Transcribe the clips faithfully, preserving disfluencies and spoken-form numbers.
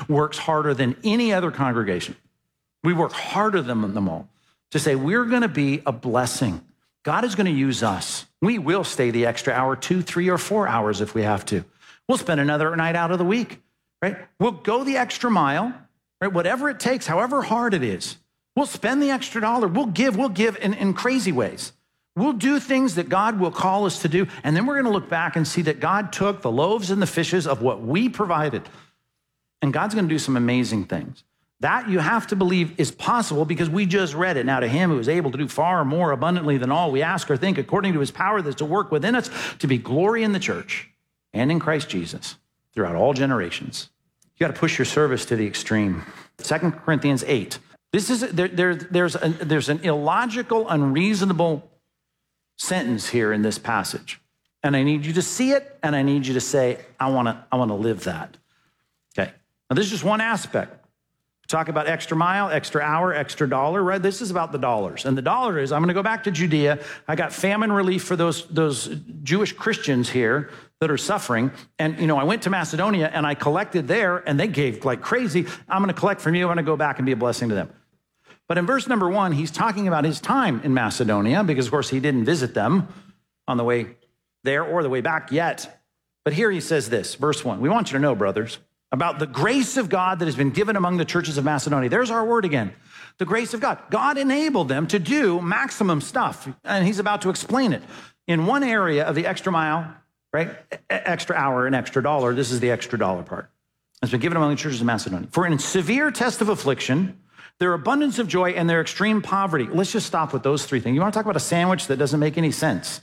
works harder than any other congregation. We work harder than them all to say we're going to be a blessing. God is going to use us. We will stay the extra hour, two, three, or four hours if we have to. We'll spend another night out of the week, right? We'll go the extra mile, right? Whatever it takes, however hard it is. We'll spend the extra dollar. We'll give, we'll give in, in crazy ways. We'll do things that God will call us to do. And then we're going to look back and see that God took the loaves and the fishes of what we provided. And God's going to do some amazing things. That you have to believe is possible because we just read it. Now to him who is able to do far more abundantly than all we ask or think according to his power that's to work within us to be glory in the church and in Christ Jesus throughout all generations. You got to push your service to the extreme. Second Corinthians eight. This is there, there, there's, a, there's an illogical, unreasonable sentence here in this passage. And I need you to see it and I need you to say, I want to I want to live that. Okay. Now this is just one aspect. Talk about extra mile, extra hour, extra dollar, right? This is about the dollars. And the dollar is, I'm going to go back to Judea. I got famine relief for those, those Jewish Christians here that are suffering. And, you know, I went to Macedonia and I collected there and they gave like crazy. I'm going to collect from you. I'm going to go back and be a blessing to them. But in verse number one, he's talking about his time in Macedonia because, of course, he didn't visit them on the way there or the way back yet. But here he says this, verse one, we want you to know, brothers, about the grace of God that has been given among the churches of Macedonia. There's our word again. The grace of God. God enabled them to do maximum stuff. And he's about to explain it. In one area of the extra mile, right? E- extra hour and extra dollar. This is the extra dollar part. It's been given among the churches of Macedonia. For in severe test of affliction, their abundance of joy and their extreme poverty. Let's just stop with those three things. You want to talk about a sandwich that doesn't make any sense?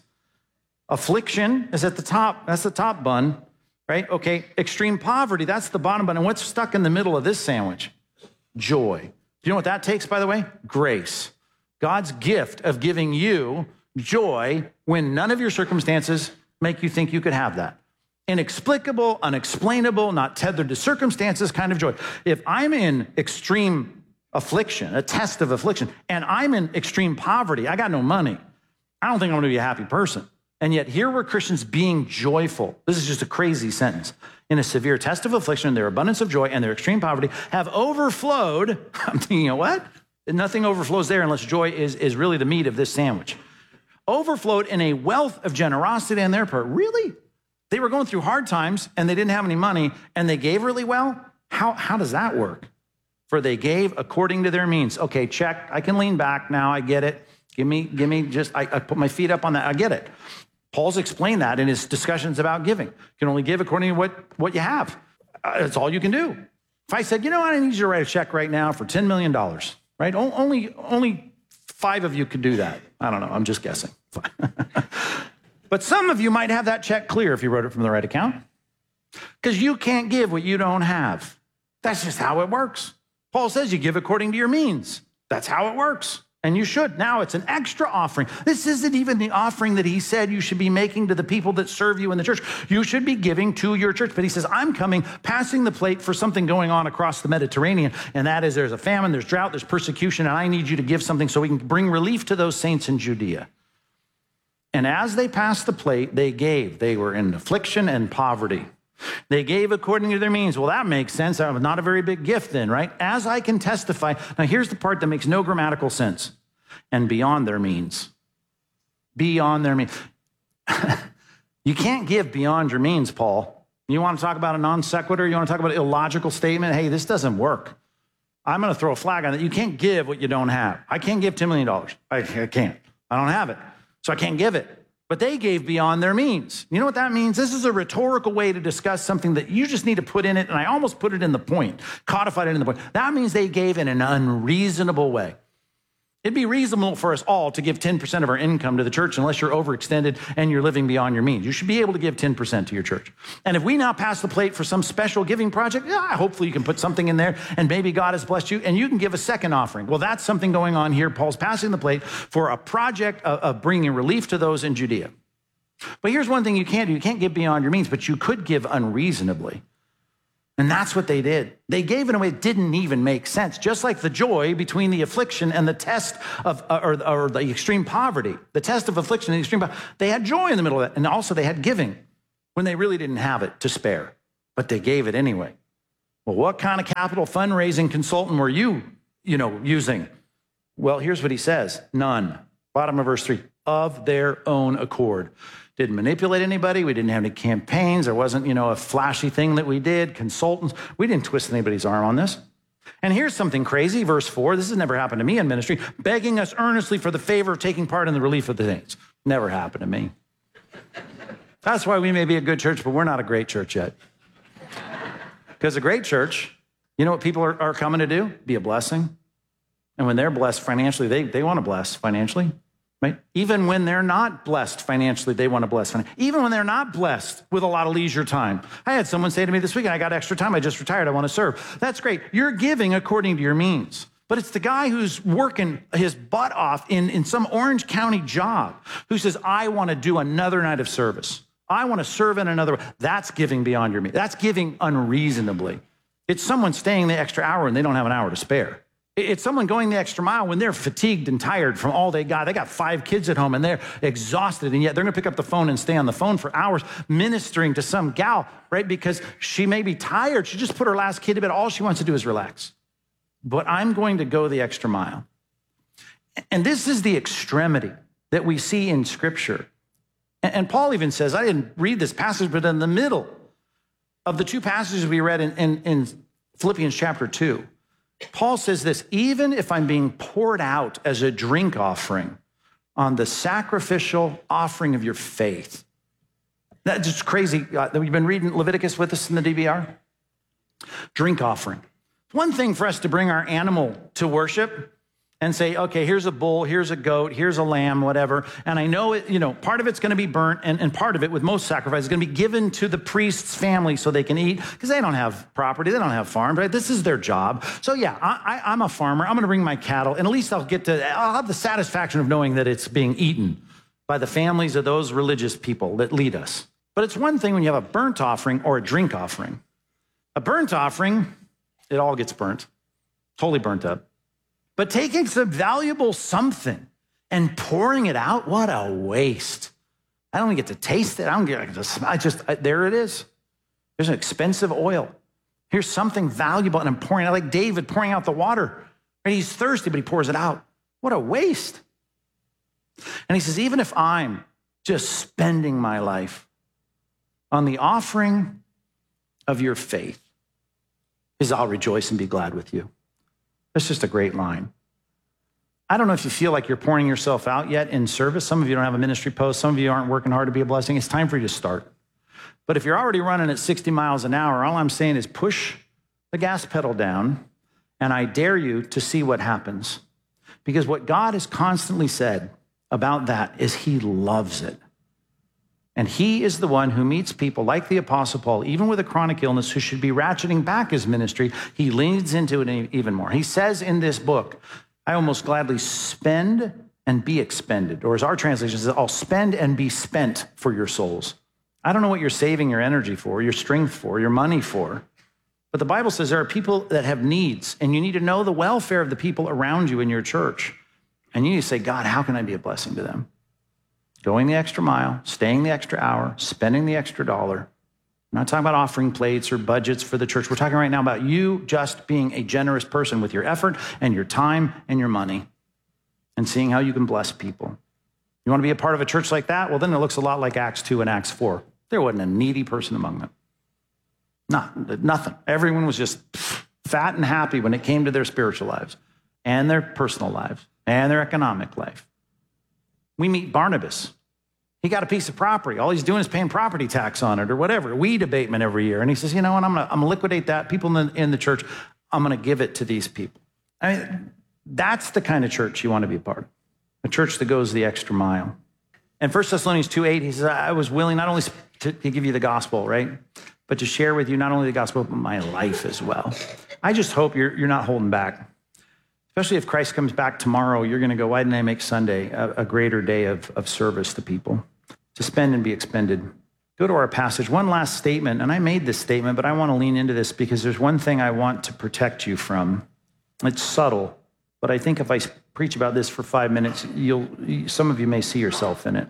Affliction is at the top. That's the top bun. Right? Okay, extreme poverty, that's the bottom bun. And what's stuck in the middle of this sandwich? Joy. Do you know what that takes, by the way? Grace. God's gift of giving you joy when none of your circumstances make you think you could have that. Inexplicable, unexplainable, not tethered to circumstances kind of joy. If I'm in extreme affliction, a test of affliction, and I'm in extreme poverty, I got no money, I don't think I'm going to be a happy person. And yet here were Christians being joyful. This is just a crazy sentence. In a severe test of affliction, their abundance of joy and their extreme poverty have overflowed. I'm thinking, you know what? Nothing overflows there unless joy is, is really the meat of this sandwich. Overflowed in a wealth of generosity on their part. Really? They were going through hard times and they didn't have any money and they gave really well? How, how does that work? For they gave according to their means. Okay, check. I can lean back now. I get it. Give me, give me just, I, I put my feet up on that. I get it. Paul's explained that in his discussions about giving. You can only give according to what, what you have. Uh, that's all you can do. If I said, you know what, I need you to write a check right now for ten million dollars, right? O- only, only five of you could do that. I don't know, I'm just guessing. But some of you might have that check clear if you wrote it from the right account. Because you can't give what you don't have. That's just how it works. Paul says you give according to your means. That's how it works. And you should. Now it's an extra offering. This isn't even the offering that he said you should be making to the people that serve you in the church. You should be giving to your church. But he says, I'm coming, passing the plate for something going on across the Mediterranean. And that is there's a famine, there's drought, there's persecution, and I need you to give something so we can bring relief to those saints in Judea. And as they passed the plate, they gave. They were in affliction and poverty. They gave according to their means. Well, that makes sense. That was not a very big gift then, right? As I can testify. Now, here's the part that makes no grammatical sense. And beyond their means. Beyond their means. You can't give beyond your means, Paul. You want to talk about a non sequitur? You want to talk about an illogical statement? Hey, this doesn't work. I'm going to throw a flag on it. You can't give what you don't have. I can't give ten million dollars. I, I can't. I don't have it. So I can't give it. But they gave beyond their means. You know what that means? This is a rhetorical way to discuss something that you just need to put in it, and I almost put it in the point, codified it in the point. That means they gave in an unreasonable way. It'd be reasonable for us all to give ten percent of our income to the church unless you're overextended and you're living beyond your means. You should be able to give ten percent to your church. And if we now pass the plate for some special giving project, yeah, hopefully you can put something in there and maybe God has blessed you and you can give a second offering. Well, that's something going on here. Paul's passing the plate for a project of, of bringing relief to those in Judea. But here's one thing you can't do. You can't give beyond your means, but you could give unreasonably. And that's what they did. They gave in a way that didn't even make sense. Just like the joy between the affliction and the test of, or, or the extreme poverty, the test of affliction and the extreme poverty, they had joy in the middle of it. And also they had giving when they really didn't have it to spare, but they gave it anyway. Well, what kind of capital fundraising consultant were you, you know, using? Well, here's what he says. None. Bottom of verse three. Of their own accord. Didn't manipulate anybody. We didn't have any campaigns. There wasn't, you know, a flashy thing that we did. Consultants. We didn't twist anybody's arm on this. And here's something crazy. Verse four. This has never happened to me in ministry. Begging us earnestly for the favor of taking part in the relief of the saints. Never happened to me. That's why we may be a good church, but we're not a great church yet. Because a great church, you know what people are, are coming to do? Be a blessing. And when they're blessed financially, they, they want to bless financially. Right? Even when they're not blessed financially, they want to bless financially. Even when they're not blessed with a lot of leisure time. I had someone say to me this week, I got extra time. I just retired. I want to serve. That's great. You're giving according to your means. But it's the guy who's working his butt off in, in some Orange County job who says, I want to do another night of service. I want to serve in another way. That's giving beyond your means. That's giving unreasonably. It's someone staying the extra hour and they don't have an hour to spare. It's someone going the extra mile when they're fatigued and tired from all they got. They got five kids at home and they're exhausted, and yet they're going to pick up the phone and stay on the phone for hours ministering to some gal, right? Because she may be tired. She just put her last kid to bed. All she wants to do is relax. But I'm going to go the extra mile. And this is the extremity that we see in Scripture. And Paul even says, I didn't read this passage, but in the middle of the two passages we read in, in, in Philippians chapter two, Paul says this, even if I'm being poured out as a drink offering on the sacrificial offering of your faith. That's just crazy. Uh, you've been reading Leviticus with us in the D B R? Drink offering. One thing for us to bring our animal to worship and say, okay, here's a bull, here's a goat, here's a lamb, whatever. And I know, it, you know, part of it's going to be burnt, and, and part of it, with most sacrifices, is going to be given to the priest's family so they can eat, because they don't have property, they don't have farms, right? This is their job. So yeah, I, I, I'm a farmer. I'm going to bring my cattle, and at least I'll get to, I'll have the satisfaction of knowing that it's being eaten by the families of those religious people that lead us. But it's one thing when you have a burnt offering or a drink offering. A burnt offering, it all gets burnt, totally burnt up. But taking some valuable something and pouring it out, what a waste. I don't even get to taste it. I don't get to smell. I just, I, there it is. There's an expensive oil. Here's something valuable, and I'm pouring it out like David pouring out the water. Right? He's thirsty, but he pours it out. What a waste. And he says, even if I'm just spending my life on the offering of your faith, he says, I'll rejoice and be glad with you. That's just a great line. I don't know if you feel like you're pouring yourself out yet in service. Some of you don't have a ministry post. Some of you aren't working hard to be a blessing. It's time for you to start. But if you're already running at sixty miles an hour, all I'm saying is push the gas pedal down, and I dare you to see what happens. Because what God has constantly said about that is he loves it. And he is the one who meets people like the Apostle Paul, even with a chronic illness, who should be ratcheting back his ministry. He leans into it even more. He says in this book, I almost gladly spend and be expended. Or as our translation says, I'll spend and be spent for your souls. I don't know what you're saving your energy for, your strength for, your money for. But the Bible says there are people that have needs, and you need to know the welfare of the people around you in your church. And you need to say, God, how can I be a blessing to them? Going the extra mile, staying the extra hour, spending the extra dollar. I'm not talking about offering plates or budgets for the church. We're talking right now about you just being a generous person with your effort and your time and your money and seeing how you can bless people. You want to be a part of a church like that? Well, then it looks a lot like Acts two and Acts four. There wasn't a needy person among them. Not, nothing. Everyone was just fat and happy when it came to their spiritual lives and their personal lives and their economic life. We meet Barnabas. He got a piece of property. All he's doing is paying property tax on it or whatever, weed abatement every year. And he says, you know what, I'm going to I'm gonna liquidate that. People in the, in the church, I'm going to give it to these people. I mean, that's the kind of church you want to be a part of, a church that goes the extra mile. And First Thessalonians two eight, he says, I was willing not only to, to give you the gospel, right, but to share with you not only the gospel, but my life as well. I just hope you're, you're not holding back. Especially if Christ comes back tomorrow, you're going to go, why didn't I make Sunday a, a greater day of, of service to people? To spend and be expended. Go to our passage. One last statement, and I made this statement, but I want to lean into this because there's one thing I want to protect you from. It's subtle, but I think if I preach about this for five minutes, you'll some of you may see yourself in it.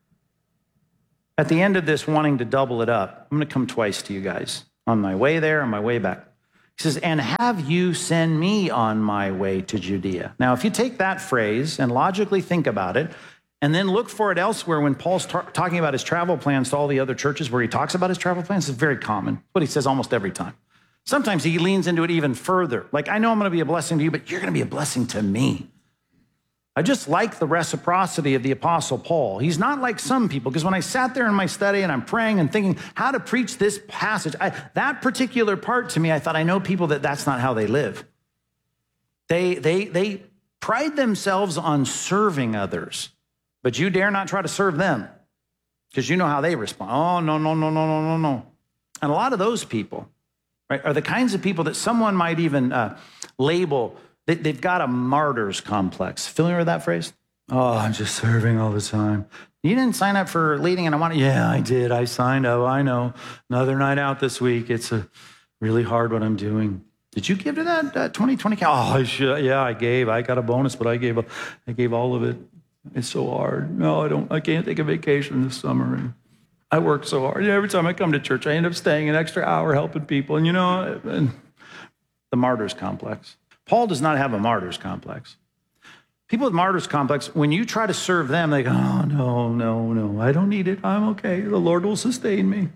At the end of this, wanting to double it up, I'm going to come twice to you guys. On my way there, on my way back. He says, and have you send me on my way to Judea. Now, if you take that phrase and logically think about it, and then look for it elsewhere when Paul's ta- talking about his travel plans to all the other churches where he talks about his travel plans, it's very common. What he says almost every time. Sometimes he leans into it even further. Like, I know I'm going to be a blessing to you, but you're going to be a blessing to me. I just like the reciprocity of the Apostle Paul. He's not like some people, because when I sat there in my study and I'm praying and thinking how to preach this passage, I, that particular part to me, I thought, I know people that that's not how they live. They, they, they pride themselves on serving others, but you dare not try to serve them because you know how they respond. Oh, no, no, no, no, no, no, no. And a lot of those people, right, are the kinds of people that someone might even uh, label. They've got a martyr's complex. Familiar with that phrase? Oh, I'm just serving all the time. You didn't sign up for leading, and I want to. Yeah, I did. I signed up. I know. Another night out this week. It's a really hard what I'm doing. Did you give to that uh, twenty twenty? Oh, I should. Yeah, I gave. I got a bonus, but I gave. I gave all of it. It's so hard. No, I don't. I can't take a vacation this summer. And I work so hard. Yeah, every time I come to church, I end up staying an extra hour helping people. And you know, and the martyr's complex. Paul does not have a martyr's complex. People with martyr's complex, when you try to serve them, they go, oh, no, no, no, I don't need it. I'm okay. The Lord will sustain me.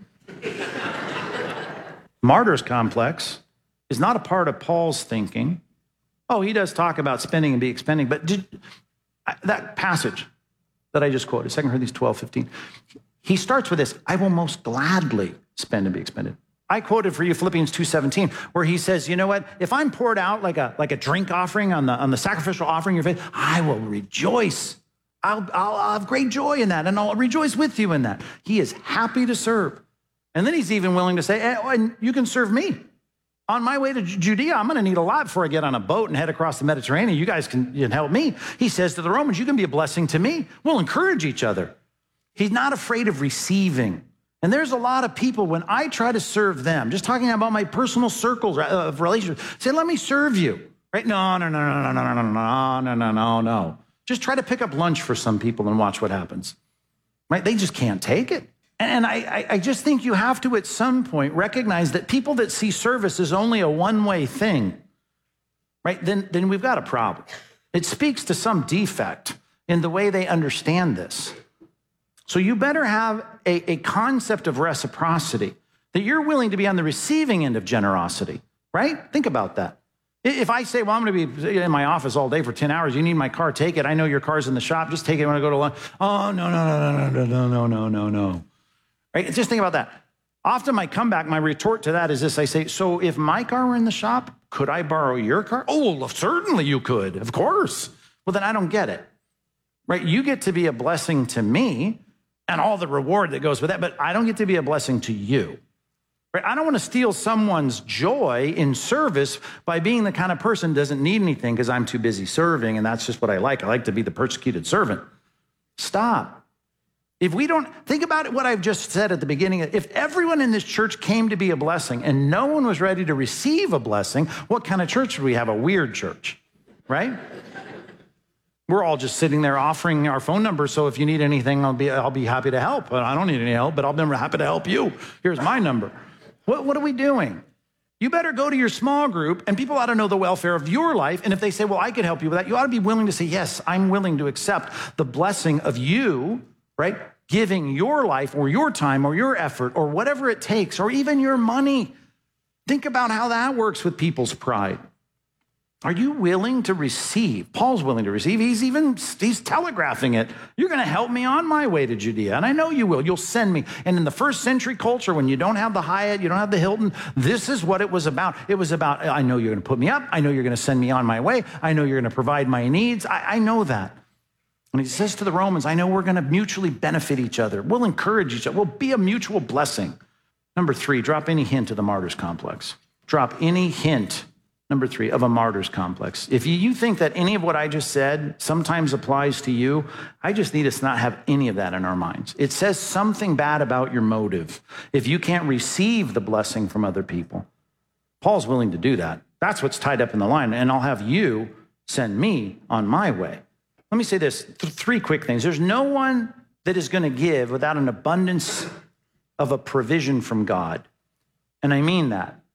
Martyr's complex is not a part of Paul's thinking. Oh, he does talk about spending and be expending, but did, that passage that I just quoted, Second Corinthians twelve, fifteen, he starts with this, I will most gladly spend and be expended. I quoted for you Philippians two seventeen, where he says, you know what? If I'm poured out like a like a drink offering on the on the sacrificial offering of your faith, I will rejoice. I'll, I'll, I'll have great joy in that, and I'll rejoice with you in that. He is happy to serve. And then he's even willing to say, hey, and you can serve me. On my way to Judea, I'm going to need a lot before I get on a boat and head across the Mediterranean. You guys can, you can help me. He says to the Romans, you can be a blessing to me. We'll encourage each other. He's not afraid of receiving. And there's a lot of people, when I try to serve them, just talking about my personal circles of relationships, say, let me serve you, right? No, no, no, no, no, no, no, no, no, no, no, no. Just try to pick up lunch for some people and watch what happens, right? They just can't take it. And I, I just think you have to, at some point, recognize that people that see service as only a one-way thing, right? Then, then we've got a problem. It speaks to some defect in the way they understand this. So you better have a, a concept of reciprocity, that you're willing to be on the receiving end of generosity, right? Think about that. If I say, well, I'm going to be in my office all day for ten hours, you need my car, take it. I know your car's in the shop, just take it when I go to lunch. Oh, no, no, no, no, no, no, no, no, no, no. Right? Just think about that. Often my comeback, my retort to that is this. I say, so if my car were in the shop, could I borrow your car? Oh, well, certainly you could. Of course. Well, then I don't get it, right? You get to be a blessing to me and all the reward that goes with that, but I don't get to be a blessing to you. Right? I don't want to steal someone's joy in service by being the kind of person who doesn't need anything because I'm too busy serving, and that's just what I like. I like to be the persecuted servant. Stop. If we don't, think about it, what I've just said at the beginning. If everyone in this church came to be a blessing and no one was ready to receive a blessing, what kind of church would we have? A weird church, right? We're all just sitting there offering our phone number, so if you need anything, I'll be, I'll be happy to help. I don't need any help, but I'll be happy to help you. Here's my number. What, what are we doing? You better go to your small group, and people ought to know the welfare of your life, and if they say, well, I could help you with that, you ought to be willing to say, yes, I'm willing to accept the blessing of you, right? Giving your life or your time or your effort or whatever it takes, or even your money. Think about how that works with people's pride. Are you willing to receive? Paul's willing to receive. He's even, he's telegraphing it. You're going to help me on my way to Judea. And I know you will. You'll send me. And in the first century culture, when you don't have the Hyatt, you don't have the Hilton, this is what it was about. It was about, I know you're going to put me up. I know you're going to send me on my way. I know you're going to provide my needs. I, I know that. And he says to the Romans, I know we're going to mutually benefit each other. We'll encourage each other. We'll be a mutual blessing. Number three, drop any hint of the martyr's complex. Drop any hint. Number three, of a martyr's complex. If you think that any of what I just said sometimes applies to you, I just need us not have any of that in our minds. It says something bad about your motive if you can't receive the blessing from other people. Paul's willing to do that. That's what's tied up in the line. And I'll have you send me on my way. Let me say this, th- three quick things. There's no one that is going to give without an abundance of a provision from God. And I mean that.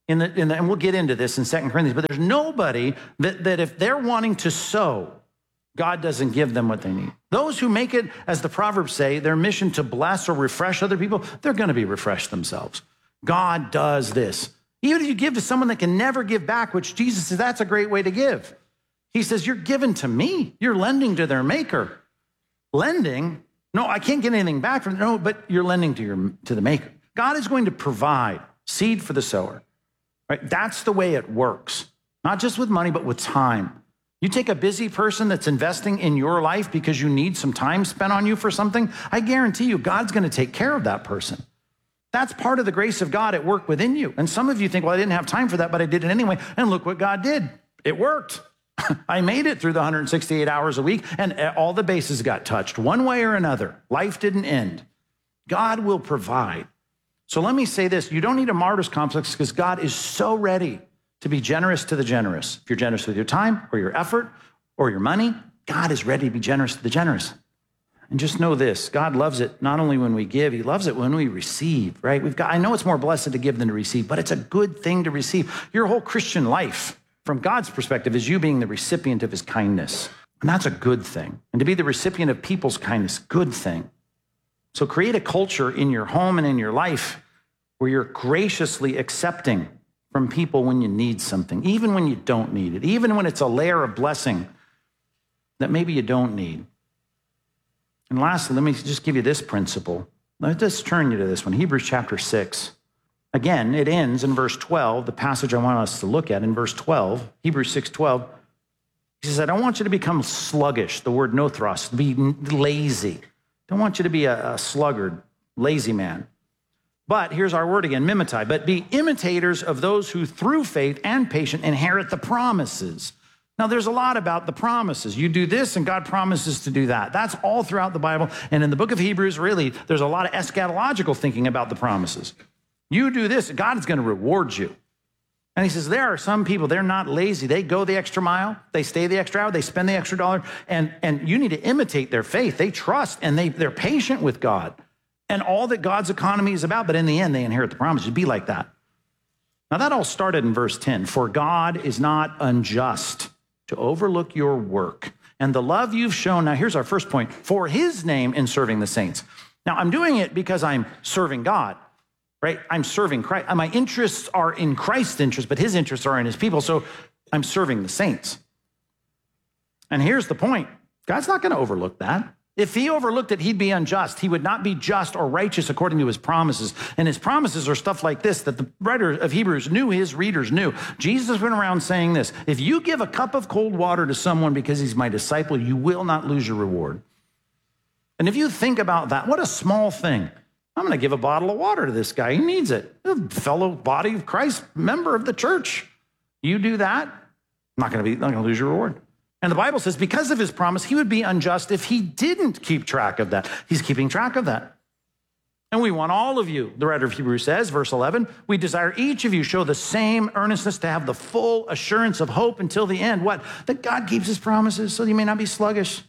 in the, in the, and we'll get into this in Second Corinthians, but there's nobody that, that if they're wanting to sow, God doesn't give them what they need. Those who make it, as the Proverbs say, their mission to bless or refresh other people, they're going to be refreshed themselves. God does this. Even if you give to someone that can never give back, which Jesus says, that's a great way to give. He says, you're giving to me. You're lending to their maker. Lending, no, I can't get anything back from, no, but you're lending to your to the maker. God is going to provide seed for the sower, right? That's the way it works. Not just with money, but with time. You take a busy person that's investing in your life because you need some time spent on you for something, I guarantee you God's going to take care of that person. That's part of the grace of God at work within you. And some of you think, well, I didn't have time for that, but I did it anyway. And look what God did. It worked. I made it through the one hundred sixty-eight hours a week, and all the bases got touched one way or another. Life didn't end. God will provide. So let me say this. You don't need a martyr's complex because God is so ready to be generous to the generous. If you're generous with your time or your effort or your money, God is ready to be generous to the generous. And just know this, God loves it not only when we give, he loves it when we receive, right? We've got, I know it's more blessed to give than to receive, but it's a good thing to receive. Your whole Christian life, from God's perspective, is you being the recipient of his kindness. And that's a good thing. And to be the recipient of people's kindness, good thing. So create a culture in your home and in your life where you're graciously accepting from people when you need something, even when you don't need it, even when it's a layer of blessing that maybe you don't need. And lastly, let me just give you this principle. Let us turn you to this one, Hebrews chapter six. Again, it ends in verse twelve, the passage I want us to look at in verse twelve, Hebrews six twelve. He says, I don't want you to become sluggish, the word nothros, to be lazy. Don't want you to be a, a sluggard, lazy man. But here's our word again, mimetai, but be imitators of those who through faith and patience inherit the promises. Now, there's a lot about the promises. You do this, and God promises to do that. That's all throughout the Bible. And in the book of Hebrews, really, there's a lot of eschatological thinking about the promises. You do this, God is going to reward you. And he says, there are some people, they're not lazy. They go the extra mile. They stay the extra hour. They spend the extra dollar. And, and you need to imitate their faith. They trust, and they, they're patient with God and all that God's economy is about. But in the end, they inherit the promises. Be like that. Now, that all started in verse ten. For God is not unjust to overlook your work and the love you've shown. Now, here's our first point, for his name in serving the saints. Now, I'm doing it because I'm serving God, right? I'm serving Christ. My interests are in Christ's interests, but his interests are in his people. So I'm serving the saints. And here's the point. God's not going to overlook that. If he overlooked it, he'd be unjust. He would not be just or righteous according to his promises. And his promises are stuff like this that the writer of Hebrews knew, his readers knew. Jesus went around saying this, if you give a cup of cold water to someone because he's my disciple, you will not lose your reward. And if you think about that, what a small thing. I'm going to give a bottle of water to this guy. He needs it. A fellow body of Christ, member of the church. You do that, not going to be, not going to lose your reward. And the Bible says because of his promise, he would be unjust if he didn't keep track of that. He's keeping track of that. And we want all of you, the writer of Hebrews says, verse eleven, we desire each of you show the same earnestness to have the full assurance of hope until the end. What? That God keeps his promises so you may not be sluggish.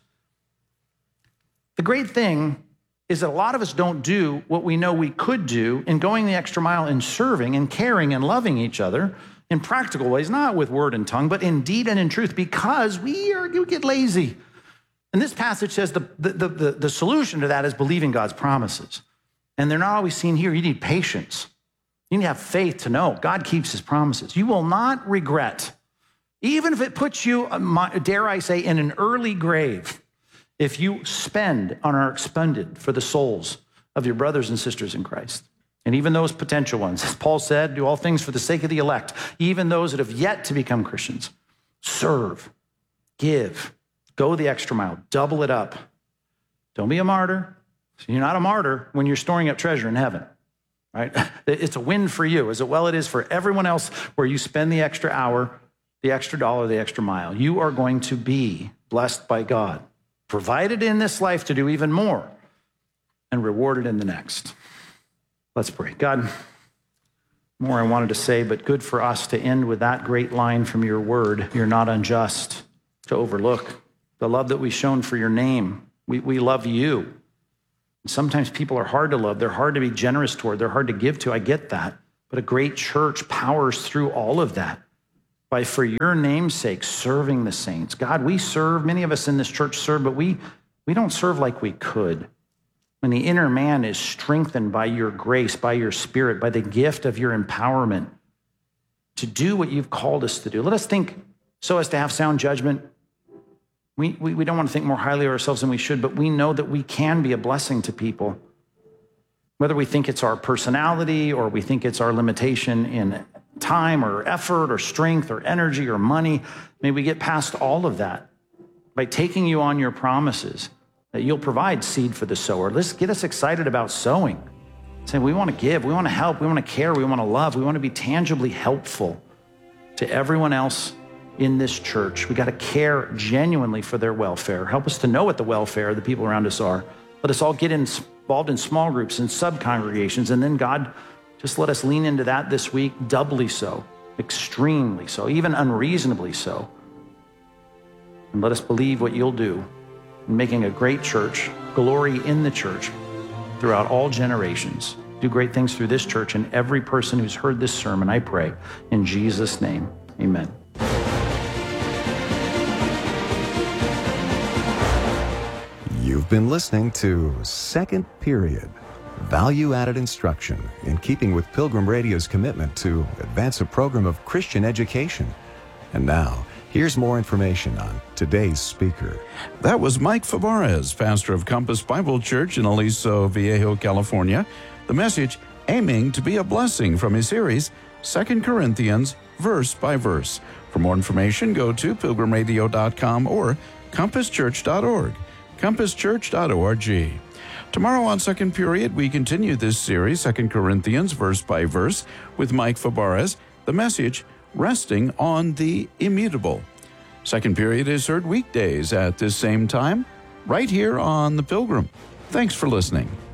The great thing is that a lot of us don't do what we know we could do in going the extra mile in serving and caring and loving each other in practical ways, not with word and tongue, but in deed and in truth, because we are you get lazy. And this passage says the, the, the, the solution to that is believing God's promises. And they're not always seen here. You need patience. You need to have faith to know God keeps his promises. You will not regret, even if it puts you, dare I say, in an early grave, if you spend and are expended for the souls of your brothers and sisters in Christ. And even those potential ones, as Paul said, do all things for the sake of the elect, even those that have yet to become Christians. Serve, give, go the extra mile, double it up. Don't be a martyr. You're not a martyr when you're storing up treasure in heaven, right? It's a win for you, as well it is for everyone else where you spend the extra hour, the extra dollar, the extra mile. You are going to be blessed by God, provided in this life to do even more, and rewarded in the next. Let's pray. God, more I wanted to say, but good for us to end with that great line from your word. You're not unjust to overlook the love that we've shown for your name. We, we love you. Sometimes people are hard to love. They're hard to be generous toward. They're hard to give to. I get that. But a great church powers through all of that by, for your name's sake, serving the saints. God, we serve, many of us in this church serve, but we, we don't serve like we could. When the inner man is strengthened by your grace, by your spirit, by the gift of your empowerment to do what you've called us to do. Let us think so as to have sound judgment. We, we, we don't want to think more highly of ourselves than we should, but we know that we can be a blessing to people. Whether we think it's our personality or we think it's our limitation in time or effort or strength or energy or money, may we get past all of that by taking you on your promises that you'll provide seed for the sower. Let's get us excited about sowing. Saying we want to give, we want to help, we want to care, we want to love, we want to be tangibly helpful to everyone else in this church. We got to care genuinely for their welfare. Help us to know what the welfare of the people around us are. Let us all get involved in small groups and sub-congregations, and then God, just let us lean into that this week, doubly so, extremely so, even unreasonably so. And let us believe what you'll do in making a great church, glory in the church throughout all generations. Do great things through this church and every person who's heard this sermon, I pray. In Jesus' name, amen. You've been listening to Second Period, value-added instruction in keeping with Pilgrim Radio's commitment to advance a program of Christian education. And now, here's more information on today's speaker. That was Mike Fabarez, pastor of Compass Bible Church in Aliso Viejo, California. The message aiming to be a blessing from his series, Second Corinthians, verse by verse. For more information, go to pilgrim radio dot com or compass church dot org. compass church dot org. Tomorrow on Second Period, we continue this series, Second Corinthians, verse by verse, with Mike Fabarez. The message, resting on the immutable. Second Period is heard weekdays at this same time, right here on The Pilgrim. Thanks for listening.